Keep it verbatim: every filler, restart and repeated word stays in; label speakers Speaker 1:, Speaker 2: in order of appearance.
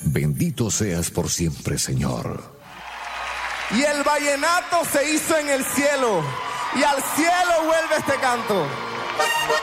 Speaker 1: Bendito seas por siempre, Señor.
Speaker 2: Y el vallenato se hizo en el cielo, y al cielo vuelve este canto.